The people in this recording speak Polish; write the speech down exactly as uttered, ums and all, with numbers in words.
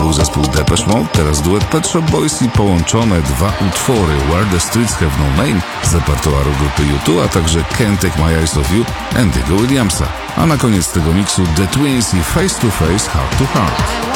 był zespół Depeche Mode, teraz duet Pet Shop Boys i połączone dwa utwory Where the Streets Have No Name z repertuaru grupy U dwa, a także Can't Take My Eyes Off You Andy'ego Williamsa. A na koniec tego miksu The Twins i Face to Face Heart to Heart.